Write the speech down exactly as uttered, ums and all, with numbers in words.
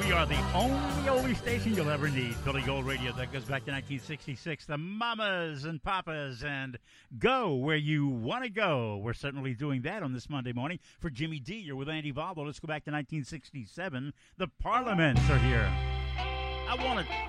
We are the only only station you'll ever need. Philly Gold Radio. That goes back to nineteen sixty-six. The Mamas and Papas and Go Where You Want to Go. We're certainly doing that on this Monday morning. For Jimmy D, you're with Andy Valdo. Let's go back to nineteen sixty-seven. The Parliaments are here. I want to